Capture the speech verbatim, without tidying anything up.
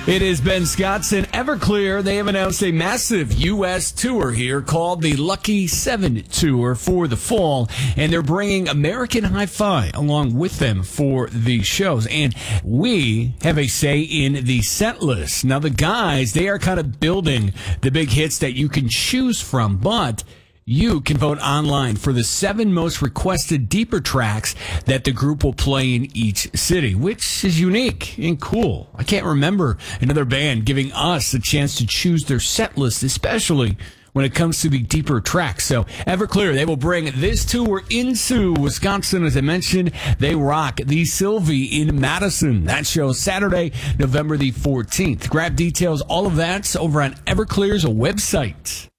It is Ben Scottson. Everclear, they have announced a massive U S tour here called the Lucky Seven Tour for the fall, and they're bringing American Hi-Fi along with them for the shows. And we have a say in the set list. Now, the guys, they are kind of building the big hits that you can choose from, but you can vote online for the seven most requested deeper tracks that the group will play in each city, which is unique and cool. I can't remember another band giving us a chance to choose their set list, especially when it comes to the deeper tracks. So Everclear, they will bring this tour into Wisconsin. As I mentioned, they rock the Sylvie in Madison. That show Saturday, November the fourteenth. Grab details, all of that's over on Everclear's website.